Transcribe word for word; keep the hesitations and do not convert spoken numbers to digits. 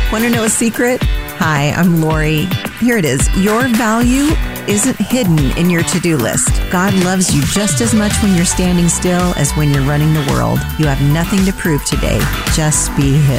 Want to know a secret? Hi, I'm Lori. Here it is. Your value isn't hidden in your to-do list. God loves you just as much when you're standing still as when you're running the world. You have nothing to prove today. Just be His.